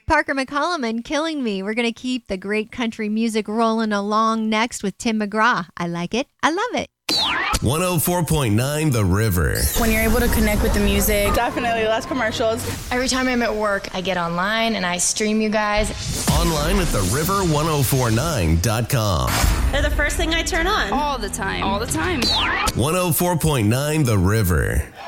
Parker McCollum and Killing Me. We're going to keep the great country music rolling along next with Tim McGraw. I like it. I love it. 104.9 The River. When you're able to connect with the music. Definitely less commercials. Every time I'm at work, I get online and I stream you guys. Online at theriver1049.com. They're the first thing I turn on. All the time. All the time. 104.9 The River.